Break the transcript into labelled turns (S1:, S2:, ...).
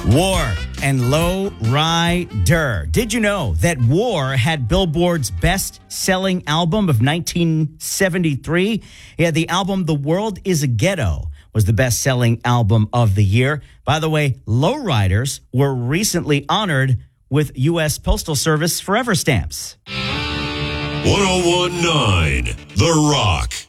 S1: War and Low Rider. Did you know that War had Billboard's best-selling album of 1973? Yeah, the album The World Is a Ghetto was the best-selling album of the year. By the way, Lowriders were recently honored with U.S. Postal Service Forever stamps.
S2: 1019 The Rock.